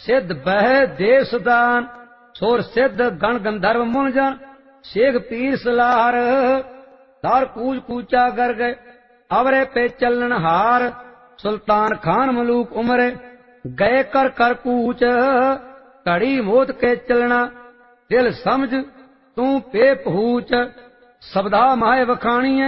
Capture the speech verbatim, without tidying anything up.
सिद्ध बह देव सुदान सोर सिद्ध गण गंधर्व मुनजन शेख पीर सलार दार कूच कूचा कर गए अवरे पे चलन हार सुल्तान खान मलूक उमरे गए कर कर कूच घड़ी मोत के चलना दिल समझ तू पे पहूच सबदा माए वखाणी